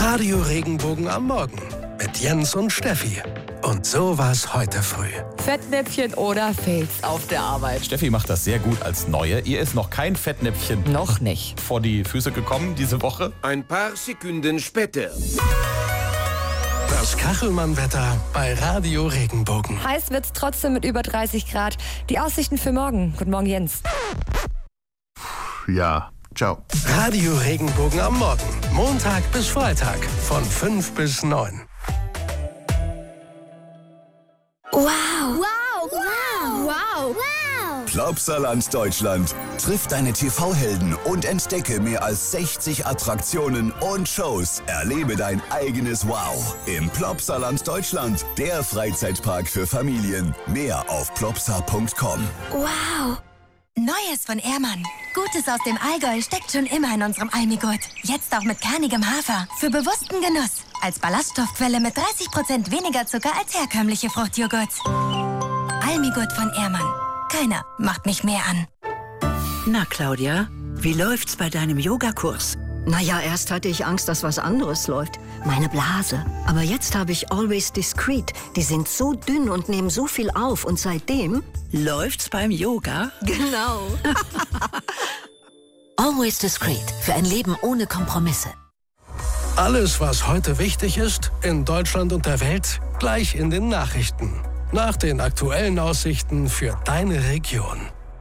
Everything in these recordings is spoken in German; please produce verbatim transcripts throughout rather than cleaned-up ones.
Radio Regenbogen am Morgen mit Jens und Steffi. Und so war's heute früh. Fettnäpfchen oder Fails auf der Arbeit. Steffi macht das sehr gut als Neue. Ihr ist noch kein Fettnäpfchen Noch nicht. vor die Füße gekommen diese Woche. Ein paar Sekunden später. Das Kachelmann-Wetter bei Radio Regenbogen. Heiß wird's trotzdem mit über dreißig Grad. Die Aussichten für morgen. Guten Morgen, Jens. Ja, ciao. Radio Regenbogen am Morgen. Montag bis Freitag von fünf bis neun. Wow. Wow. Wow. Wow. Wow. Plopsaland Deutschland. Triff deine T V-Helden und entdecke mehr als sechzig Attraktionen und Shows. Erlebe dein eigenes Wow im Plopsaland Deutschland. Der Freizeitpark für Familien. Mehr auf plopsa punkt com. Wow. Neues von Ehrmann. Gutes aus dem Allgäu steckt schon immer in unserem Almigurt. Jetzt auch mit kernigem Hafer. Für bewussten Genuss. Als Ballaststoffquelle mit dreißig Prozent weniger Zucker als herkömmliche Fruchtjoghurts. Almigurt von Ehrmann. Keiner macht mich mehr an. Na, Claudia, wie läuft's bei deinem Yogakurs? Naja, erst hatte ich Angst, dass was anderes läuft. Meine Blase. Aber jetzt habe ich Always Discreet. Die sind so dünn und nehmen so viel auf. Und seitdem... Läuft's beim Yoga? Genau. Always Discreet. Für ein Leben ohne Kompromisse. Alles, was heute wichtig ist, in Deutschland und der Welt, gleich in den Nachrichten. Nach den aktuellen Aussichten für deine Region.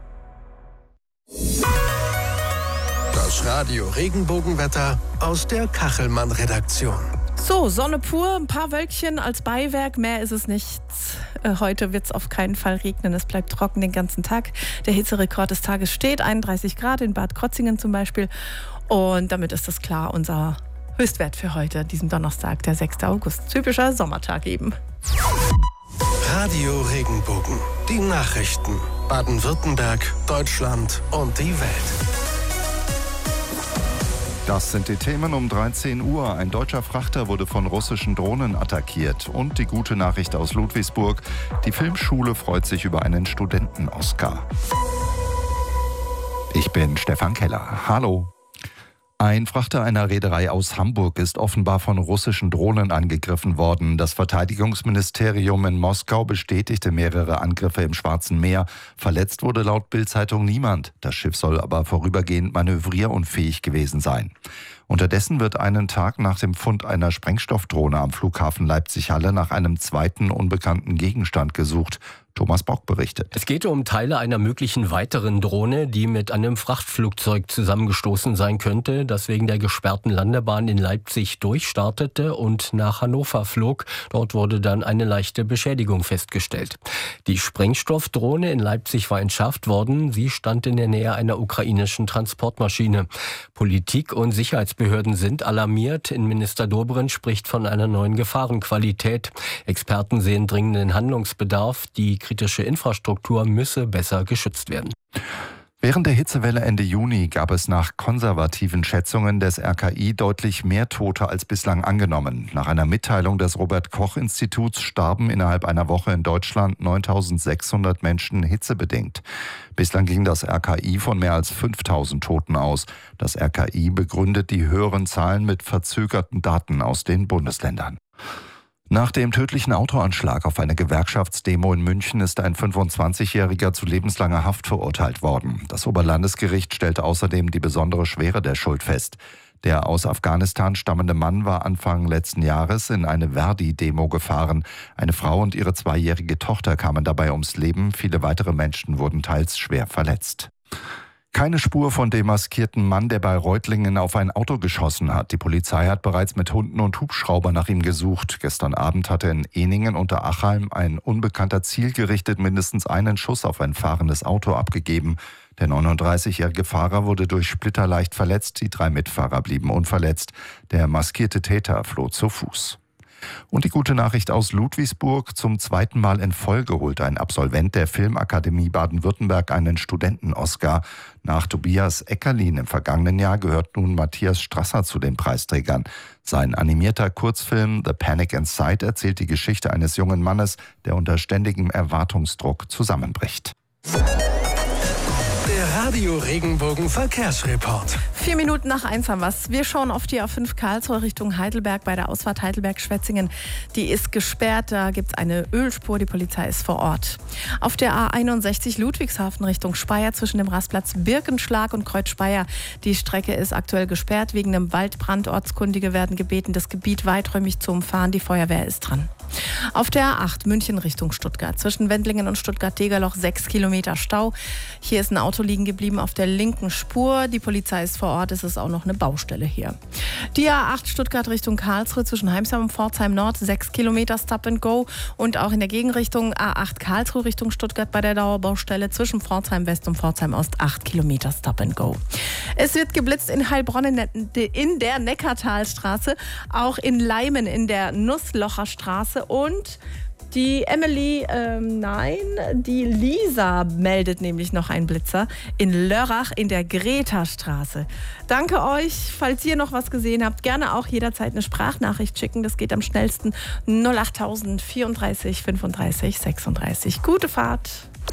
Das Radio Regenbogenwetter aus der Kachelmann-Redaktion. So, Sonne pur, ein paar Wölkchen als Beiwerk, mehr ist es nicht. Äh, heute wird es auf keinen Fall regnen, es bleibt trocken den ganzen Tag. Der Hitzerekord des Tages steht, einunddreißig Grad in Bad Krotzingen zum Beispiel. Und damit ist das klar unser Höchstwert für heute, diesen Donnerstag, der sechster August. Typischer Sommertag eben. Radio Regenbogen, die Nachrichten. Baden-Württemberg, Deutschland und die Welt. Das sind die Themen um dreizehn Uhr. Ein deutscher Frachter wurde von russischen Drohnen attackiert. Und die gute Nachricht aus Ludwigsburg. Die Filmschule freut sich über einen Studenten-Oscar. Ich bin Stefan Keller. Hallo. Ein Frachter einer Reederei aus Hamburg ist offenbar von russischen Drohnen angegriffen worden. Das Verteidigungsministerium in Moskau bestätigte mehrere Angriffe im Schwarzen Meer. Verletzt wurde laut Bild-Zeitung niemand. Das Schiff soll aber vorübergehend manövrierunfähig gewesen sein. Unterdessen wird einen Tag nach dem Fund einer Sprengstoffdrohne am Flughafen Leipzig-Halle nach einem zweiten unbekannten Gegenstand gesucht. Thomas Bock berichtet. Es geht um Teile einer möglichen weiteren Drohne, die mit einem Frachtflugzeug zusammengestoßen sein könnte, das wegen der gesperrten Landebahn in Leipzig durchstartete und nach Hannover flog. Dort wurde dann eine leichte Beschädigung festgestellt. Die Sprengstoffdrohne in Leipzig war entschärft worden. Sie stand in der Nähe einer ukrainischen Transportmaschine. Politik und Sicherheitsbehörden sind alarmiert. Innenminister Dobrindt spricht von einer neuen Gefahrenqualität. Experten sehen dringenden Handlungsbedarf. Die kritische Infrastruktur müsse besser geschützt werden. Während der Hitzewelle Ende Juni gab es nach konservativen Schätzungen des R K I deutlich mehr Tote als bislang angenommen. Nach einer Mitteilung des Robert-Koch-Instituts starben innerhalb einer Woche in Deutschland neuntausendsechshundert Menschen hitzebedingt. Bislang ging das R K I von mehr als fünftausend Toten aus. Das R K I begründet die höheren Zahlen mit verzögerten Daten aus den Bundesländern. Nach dem tödlichen Autoanschlag auf eine Gewerkschaftsdemo in München ist ein fünfundzwanzigjähriger zu lebenslanger Haft verurteilt worden. Das Oberlandesgericht stellte außerdem die besondere Schwere der Schuld fest. Der aus Afghanistan stammende Mann war Anfang letzten Jahres in eine Verdi-Demo gefahren. Eine Frau und ihre zweijährige Tochter kamen dabei ums Leben. Viele weitere Menschen wurden teils schwer verletzt. Keine Spur von dem maskierten Mann, der bei Reutlingen auf ein Auto geschossen hat. Die Polizei hat bereits mit Hunden und Hubschrauber nach ihm gesucht. Gestern Abend hatte in Ehningen unter Achheim ein Unbekannter zielgerichtet mindestens einen Schuss auf ein fahrendes Auto abgegeben. Der neununddreißigjährige Fahrer wurde durch Splitter leicht verletzt. Die drei Mitfahrer blieben unverletzt. Der maskierte Täter floh zu Fuß. Und die gute Nachricht aus Ludwigsburg: Zum zweiten Mal in Folge holt ein Absolvent der Filmakademie Baden-Württemberg einen Studenten-Oscar. Nach Tobias Eckerlin im vergangenen Jahr gehört nun Matthias Strasser zu den Preisträgern. Sein animierter Kurzfilm The Panic Inside erzählt die Geschichte eines jungen Mannes, der unter ständigem Erwartungsdruck zusammenbricht. Der Radio Regenbogen Verkehrsreport. Vier Minuten nach eins haben wir's. Wir schauen auf die A fünf Karlsruhe Richtung Heidelberg bei der Ausfahrt Heidelberg-Schwetzingen. Die ist gesperrt, da gibt es eine Ölspur, die Polizei ist vor Ort. Auf der A einundsechzig Ludwigshafen Richtung Speyer zwischen dem Rastplatz Birkenschlag und Kreuz Speyer. Die Strecke ist aktuell gesperrt wegen einem Waldbrand. Ortskundige werden gebeten, das Gebiet weiträumig zu umfahren. Die Feuerwehr ist dran. Auf der A acht München Richtung Stuttgart. Zwischen Wendlingen und Stuttgart-Degerloch sechs Kilometer Stau. Hier ist ein Auto liegen geblieben auf der linken Spur. Die Polizei ist vor Ort. Es ist auch noch eine Baustelle hier. Die A acht Stuttgart Richtung Karlsruhe zwischen Heimsheim und Pforzheim Nord sechs Kilometer Stop and Go. Und auch in der Gegenrichtung A acht Karlsruhe Richtung Stuttgart bei der Dauerbaustelle zwischen Pforzheim West und Pforzheim Ost acht Kilometer Stop and Go. Es wird geblitzt in Heilbronn in der Neckartalstraße, auch in Leimen in der Nusslocher Straße. Und die Emily, ähm, nein, die Lisa meldet nämlich noch einen Blitzer in Lörrach in der Greta-Straße. Danke euch. Falls ihr noch was gesehen habt, gerne auch jederzeit eine Sprachnachricht schicken. Das geht am schnellsten null achttausend vierunddreißig fünfunddreißig sechsunddreißig. Gute Fahrt.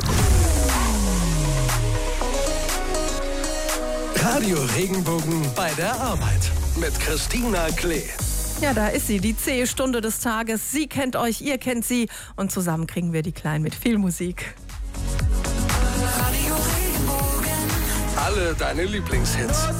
Radio Regenbogen bei der Arbeit mit Christina Klee. Ja, da ist sie, die zähe Stunde des Tages. Sie kennt euch, ihr kennt sie. Und zusammen kriegen wir die Kleinen mit viel Musik. Radio Regenbogen. Alle deine Lieblingshits.